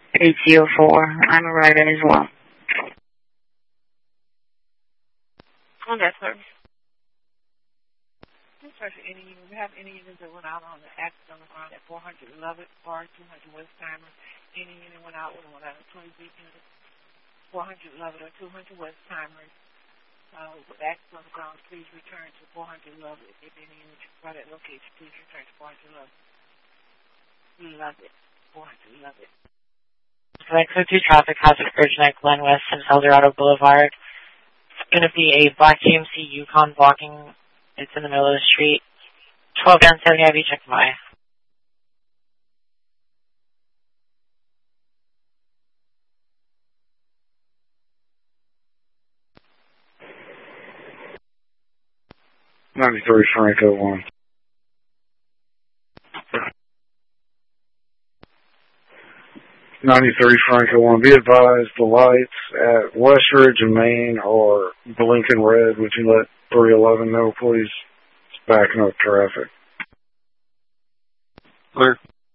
AT04. I'm a writer as well. On that service. This service, we have any units that went out on the accident on the ground at 411 or 200 West Timer. Any unit went out with one out of 20 units, 411 or 200 West Timers. With accident on the ground, please return to 411. If any unit by that location, please return to 411. We love it. 411. Code 2 traffic hazard urgent at Glen West and Eldorado Boulevard. It's going to be a black GMC Yukon blocking. It's in the middle of the street. 12 down 70 IV, check my. '93 Franco 1. '93 Franco 1. Be advised, the lights at Westridge and Main are blinking red. Would you let 311 know, please? It's backing up traffic. Clear.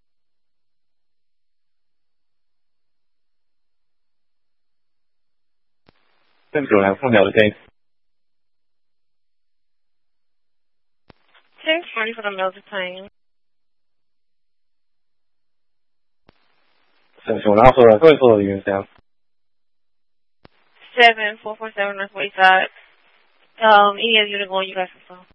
Let's go now. From the other thing. 1020 for the Milton plane. 71 Alpha, go ahead and slow the units down. 7447 North Wayside. Any other unit going, you guys can slow.